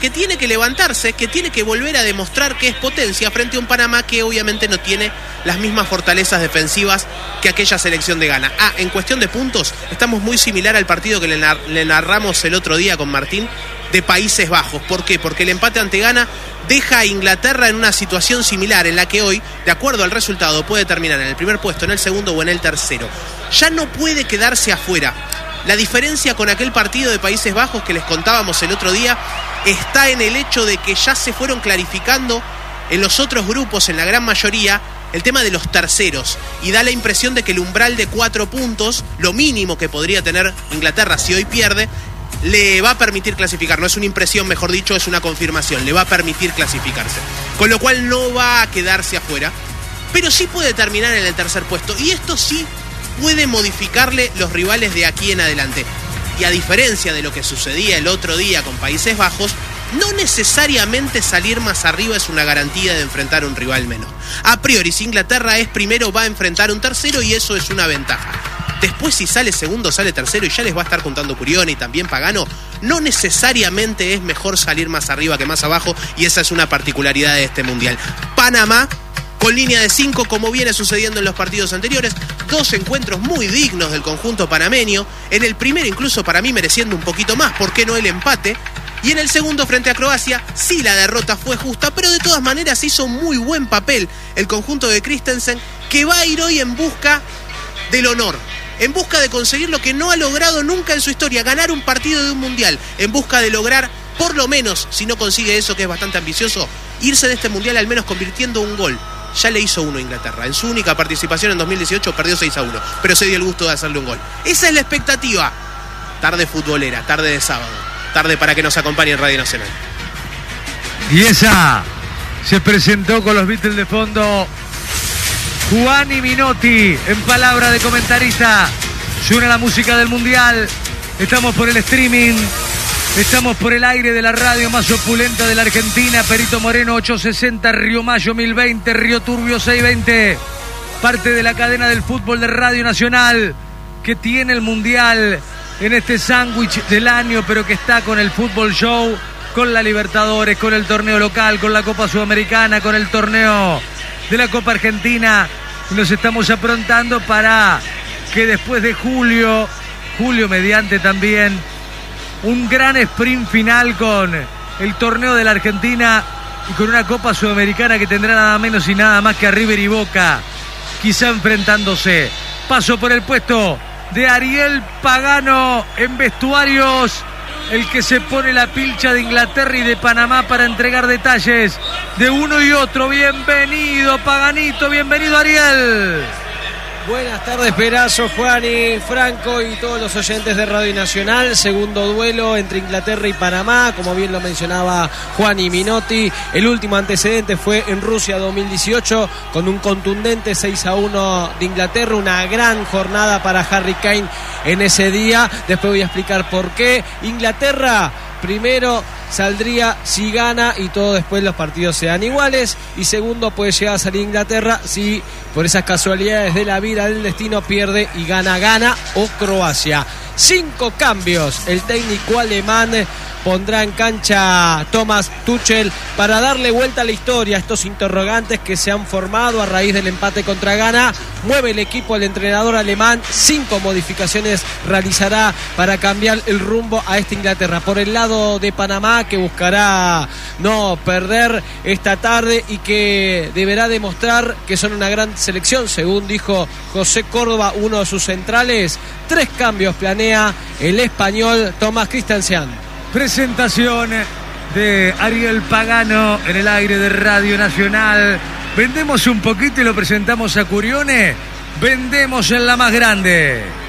que tiene que levantarse, que tiene que volver a demostrar que es potencia frente a un Panamá que obviamente no tiene las mismas fortalezas defensivas que aquella selección de Ghana. En cuestión de puntos, estamos muy similar al partido que le narramos el otro día con Martín de Países Bajos. ¿Por qué? Porque el empate ante Ghana deja a Inglaterra en una situación similar en la que hoy, de acuerdo al resultado, puede terminar en el primer puesto, en el segundo o en el tercero. Ya no puede quedarse afuera. La diferencia con aquel partido de Países Bajos que les contábamos el otro día está en el hecho de que ya se fueron clarificando en los otros grupos, en la gran mayoría, el tema de los terceros. Y da la impresión de que el umbral de 4 puntos, lo mínimo que podría tener Inglaterra si hoy pierde, le va a permitir clasificar. No es una impresión, mejor dicho, es una confirmación. Le va a permitir clasificarse. Con lo cual no va a quedarse afuera, pero sí puede terminar en el tercer puesto. Y esto sí puede modificarle los rivales de aquí en adelante. Y a diferencia de lo que sucedía el otro día con Países Bajos, no necesariamente salir más arriba es una garantía de enfrentar a un rival menor. A priori, si Inglaterra es primero, va a enfrentar a un tercero y eso es una ventaja. Después, si sale segundo, sale tercero y ya les va a estar contando Curione y también Pagano, no necesariamente es mejor salir más arriba que más abajo, y esa es una particularidad de este mundial. Panamá, con línea de 5, como viene sucediendo en los partidos anteriores, 2 encuentros muy dignos del conjunto panameño. En el primero, incluso para mí, mereciendo un poquito más, ¿por qué no el empate? Y en el segundo, frente a Croacia, sí la derrota fue justa, pero de todas maneras hizo muy buen papel el conjunto de Christensen, que va a ir hoy en busca del honor, en busca de conseguir lo que no ha logrado nunca en su historia, ganar un partido de un mundial, en busca de lograr, por lo menos, si no consigue eso, que es bastante ambicioso, irse de este mundial al menos convirtiendo un gol. Ya le hizo uno a Inglaterra. En su única participación en 2018 perdió 6-1, pero se dio el gusto de hacerle un gol. Esa es la expectativa. Tarde futbolera, tarde de sábado, tarde para que nos acompañe en Radio Nacional. Y esa se presentó con los Beatles de fondo. Juani Minotti, en palabra de comentarista. Suena la música del mundial. Estamos por el streaming. Estamos por el aire de la radio más opulenta de la Argentina. Perito Moreno 860, Río Mayo 1020, Río Turbio 620. Parte de la cadena del fútbol de Radio Nacional, que tiene el mundial en este sándwich del año, pero que está con el fútbol show, con la Libertadores, con el torneo local, con la Copa Sudamericana, con el torneo de la Copa Argentina. Y nos estamos aprontando para que después de julio mediante también, un gran sprint final con el torneo de la Argentina y con una Copa Sudamericana que tendrá nada menos y nada más que a River y Boca, quizá enfrentándose. Paso por el puesto de Ariel Pagano en vestuarios, el que se pone la pilcha de Inglaterra y de Panamá para entregar detalles de uno y otro. Bienvenido, Paganito, bienvenido, Ariel. Buenas tardes, Perazo, Juani, Franco y todos los oyentes de Radio Nacional. Segundo duelo entre Inglaterra y Panamá, como bien lo mencionaba Juani Minotti. El último antecedente fue en Rusia 2018 con un contundente 6-1 de Inglaterra. Una gran jornada para Harry Kane en ese día. Después voy a explicar por qué. Inglaterra primero saldría si gana y todo después los partidos sean iguales, y segundo puede llegar a salir Inglaterra si por esas casualidades de la vida, del destino, pierde y gana o Croacia. 5 cambios el técnico alemán pondrá en cancha Thomas Tuchel para darle vuelta a la historia a estos interrogantes que se han formado a raíz del empate contra Ghana. Mueve el equipo el entrenador alemán, 5 modificaciones realizará para cambiar el rumbo a esta Inglaterra. Por el lado de Panamá, que buscará no perder esta tarde y que deberá demostrar que son una gran selección, según dijo José Córdoba, uno de sus centrales. 3 cambios planea el español Thomas Christensen. Presentación de Ariel Pagano en el aire de Radio Nacional. Vendemos un poquito y lo presentamos a Curione. Vendemos en la más grande.